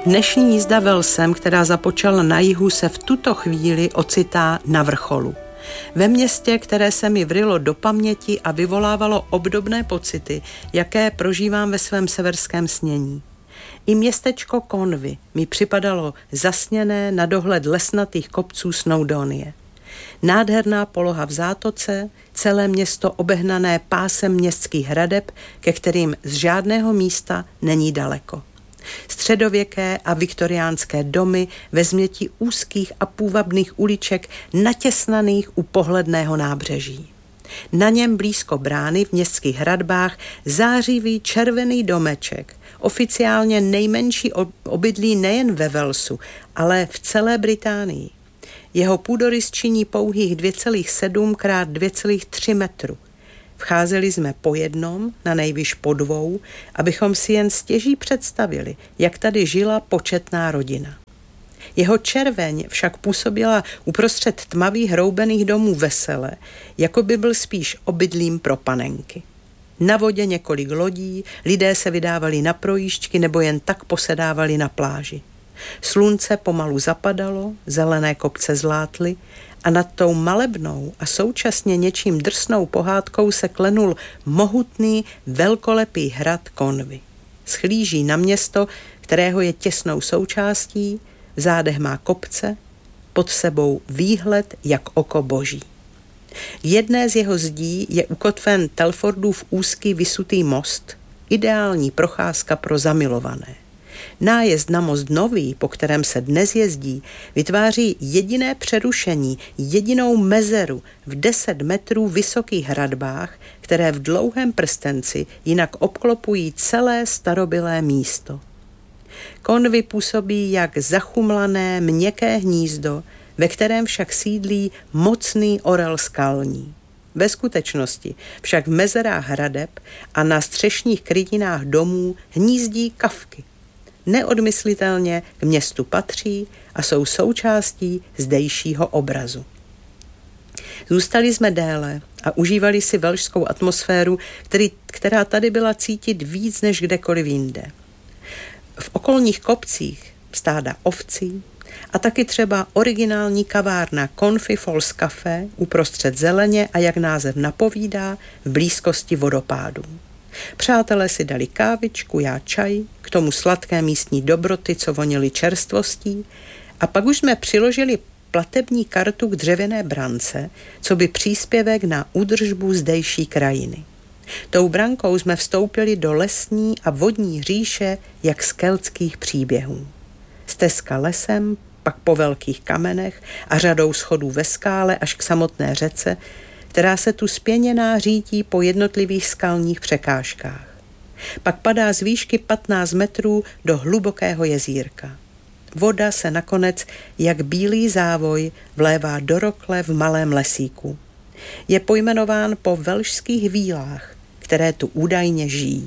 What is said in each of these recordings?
Dnešní jízda Walesem, která započala na jihu, se v tuto chvíli ocitá na vrcholu. Ve městě, které se mi vrylo do paměti a vyvolávalo obdobné pocity, jaké prožívám ve svém severském snění. I městečko Conwy mi připadalo zasněné na dohled lesnatých kopců Snowdonie. Nádherná poloha v zátoce, celé město obehnané pásem městských hradeb, ke kterým z žádného místa není daleko. Středověké a viktoriánské domy ve změti úzkých a půvabných uliček natěsnaných u pohledného nábřeží. Na něm blízko brány v městských hradbách zářivý červený domeček, oficiálně nejmenší obydlí nejen ve Walesu, ale v celé Británii. Jeho půdorys činí pouhých 2,7 x 2,3 metru. Vcházeli jsme po jednom, na nejvýš po dvou, abychom si jen stěží představili, jak tady žila početná rodina. Jeho červeň však působila uprostřed tmavých hroubených domů vesele, jako by byl spíš obydlím pro panenky. Na vodě několik lodí, lidé se vydávali na projížďky nebo jen tak posedávali na pláži. Slunce pomalu zapadalo, zelené kopce zlátly a nad tou malebnou a současně něčím drsnou pohádkou se klenul mohutný, velkolepý hrad Conwy. Schlíží na město, kterého je těsnou součástí, v zádech má kopce, pod sebou výhled jak oko boží. Jedné z jeho zdí je ukotven Telfordův úzký vysutý most, ideální procházka pro zamilované. Nájezd na most nový, po kterém se dnes jezdí, vytváří jediné přerušení, jedinou mezeru v 10 metrů vysokých hradbách, které v dlouhém prstenci jinak obklopují celé starobylé místo. Conwy působí jak zachumlané, měkké hnízdo, ve kterém však sídlí mocný orel skalní. Ve skutečnosti však v mezerách hradeb a na střešních krytinách domů hnízdí kavky. Neodmyslitelně k městu patří a jsou součástí zdejšího obrazu. Zůstali jsme déle a užívali si velšskou atmosféru, která tady byla cítit víc než kdekoliv jinde. V okolních kopcích stáda ovcí a taky třeba originální kavárna Conwy Falls Cafe uprostřed zeleně a jak název napovídá, v blízkosti vodopádů. Přátelé si dali kávičku, já čaj, k tomu sladké místní dobroty, co vonily čerstvostí, a pak už jsme přiložili platební kartu k dřevěné brance, co by příspěvek na údržbu zdejší krajiny. Tou brankou jsme vstoupili do lesní a vodní říše jak z keltských příběhů. Stezka lesem, pak po velkých kamenech a řadou schodů ve skále až k samotné řece, která se tu spěněná řítí po jednotlivých skalních překážkách. Pak padá z výšky 15 metrů do hlubokého jezírka. Voda se nakonec, jak bílý závoj, vlévá do rokle v malém lesíku. Je pojmenován po velšských vílách, které tu údajně žijí.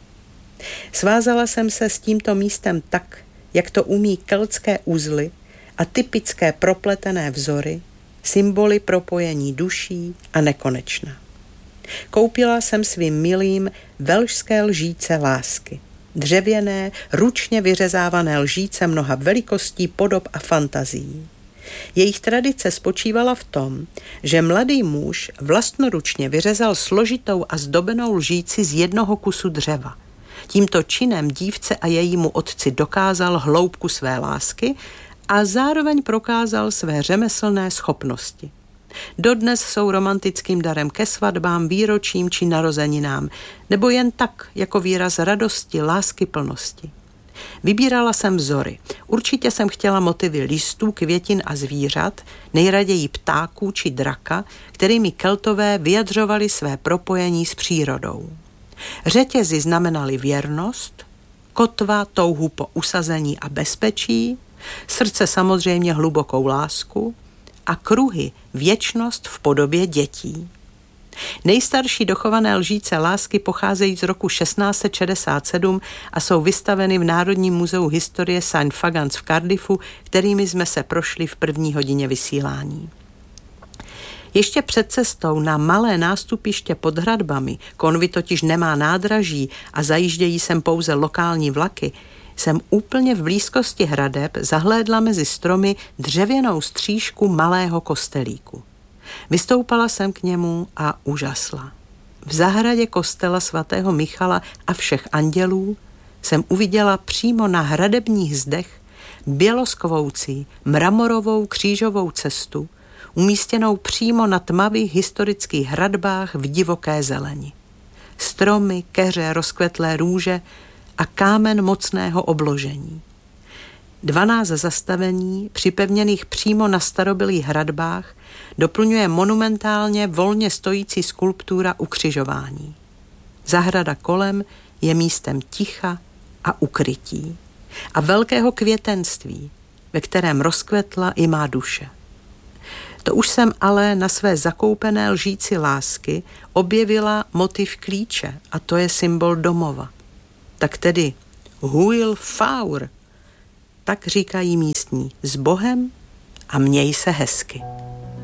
Svázala jsem se s tímto místem tak, jak to umí keltské uzly a typické propletené vzory, symboly propojení duší a nekonečna. Koupila jsem svým milým velšské lžíce lásky. Dřevěné, ručně vyřezávané lžíce mnoha velikostí, podob a fantazií. Jejich tradice spočívala v tom, že mladý muž vlastnoručně vyřezal složitou a zdobenou lžíci z jednoho kusu dřeva. Tímto činem dívce a jejímu otci dokázal hloubku své lásky a zároveň prokázal své řemeslné schopnosti. Dodnes jsou romantickým darem ke svatbám, výročím či narozeninám, nebo jen tak, jako výraz radosti, láskyplnosti. Vybírala jsem vzory. Určitě jsem chtěla motivy listů, květin a zvířat, nejraději ptáků či draka, kterými Keltové vyjadřovali své propojení s přírodou. Řetězy znamenaly věrnost, kotva touhu po usazení a bezpečí, srdce samozřejmě hlubokou lásku a kruhy věčnost v podobě dětí. Nejstarší dochované lžíce lásky pocházejí z roku 1667 a jsou vystaveny v Národním muzeu historie St. Fagans v Cardiffu, kterými jsme se prošli v první hodině vysílání. Ještě před cestou na malé nástupiště pod hradbami, Conwy totiž nemá nádraží a zajíždějí sem pouze lokální vlaky, jsem úplně v blízkosti hradeb zahlédla mezi stromy dřevěnou střížku malého kostelíku. Vystoupala jsem k němu a úžasla. V zahradě kostela svatého Michala a všech andělů jsem uviděla přímo na hradebních zdech běloskvoucí mramorovou křížovou cestu, umístěnou přímo na tmavých historických hradbách v divoké zeleni. Stromy, keře, rozkvetlé růže a kámen mocného obložení. 12 zastavení, připevněných přímo na starobylých hradbách, doplňuje monumentálně volně stojící skulptura ukřižování. Zahrada kolem je místem ticha a ukrytí a velkého květenství, ve kterém rozkvetla i má duše. To už jsem ale na své zakoupené lžíci lásky objevila motiv klíče a to je symbol domova. Tak tedy Hwyl Fawr, tak říkají místní, s Bohem a měj se hezky.